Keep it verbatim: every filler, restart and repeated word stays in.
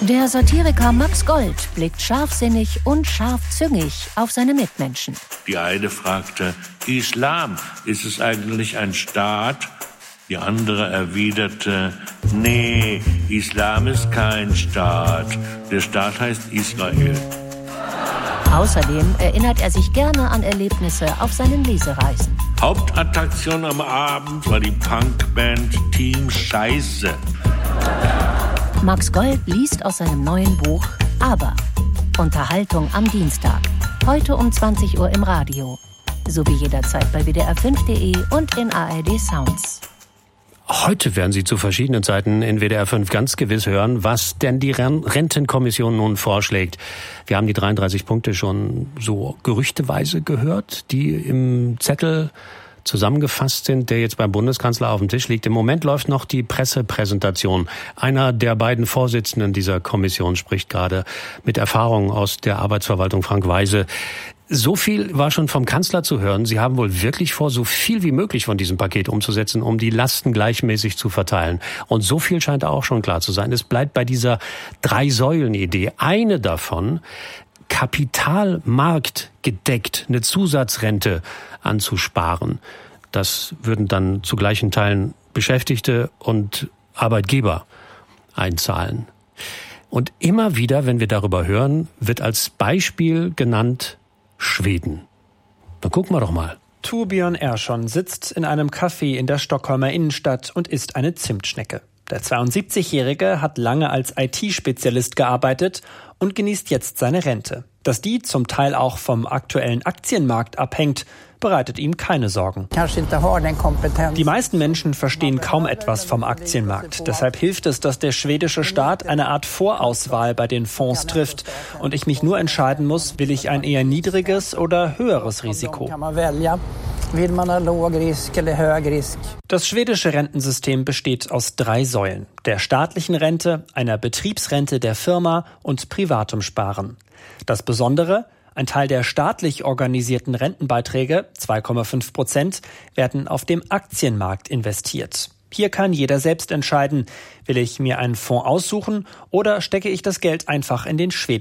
Der Satiriker Max Gold blickt scharfsinnig und scharfzüngig auf seine Mitmenschen. Die eine fragte, Islam, ist es eigentlich ein Staat? Die andere erwiderte, nee, Islam ist kein Staat. Der Staat heißt Israel. Außerdem erinnert er sich gerne an Erlebnisse auf seinen Lesereisen. Hauptattraktion am Abend war die Punkband Team Scheiße. Max Gold liest aus seinem neuen Buch Aber. Unterhaltung am Dienstag. Heute um zwanzig Uhr im Radio. Sowie jederzeit bei w d r fünf punkt d e und in A R D Sounds. Heute werden Sie zu verschiedenen Zeiten in W D R fünf ganz gewiss hören, was denn die Rentenkommission nun vorschlägt. Wir haben die dreiunddreißig Punkte schon so gerüchteweise gehört, die im Zettel zusammengefasst sind, der jetzt beim Bundeskanzler auf dem Tisch liegt. Im Moment läuft noch die Pressepräsentation. Einer der beiden Vorsitzenden dieser Kommission spricht gerade mit Erfahrung aus der Arbeitsverwaltung, Frank Weise. So viel war schon vom Kanzler zu hören. Sie haben wohl wirklich vor, so viel wie möglich von diesem Paket umzusetzen, um die Lasten gleichmäßig zu verteilen. Und so viel scheint auch schon klar zu sein. Es bleibt bei dieser Drei-Säulen-Idee. Eine davon, kapitalmarktgedeckt eine Zusatzrente anzusparen. Das würden dann zu gleichen Teilen Beschäftigte und Arbeitgeber einzahlen. Und immer wieder, wenn wir darüber hören, wird als Beispiel genannt Schweden. Dann gucken wir doch mal. Torbjörn Ersson sitzt in einem Café in der Stockholmer Innenstadt und isst eine Zimtschnecke. Der zweiundsiebzigjährige hat lange als I T-Spezialist gearbeitet und genießt jetzt seine Rente. Dass die zum Teil auch vom aktuellen Aktienmarkt abhängt, bereitet ihm keine Sorgen. Die meisten Menschen verstehen kaum etwas vom Aktienmarkt. Deshalb hilft es, dass der schwedische Staat eine Art Vorauswahl bei den Fonds trifft und ich mich nur entscheiden muss, will ich ein eher niedriges oder höheres Risiko. Das schwedische Rentensystem besteht aus drei Säulen: der staatlichen Rente, einer Betriebsrente der Firma und privatem Sparen. Das Besondere: ein Teil der staatlich organisierten Rentenbeiträge, zwei Komma fünf Prozent, werden auf dem Aktienmarkt investiert. Hier kann jeder selbst entscheiden, will ich mir einen Fonds aussuchen oder stecke ich das Geld einfach in den schwedischen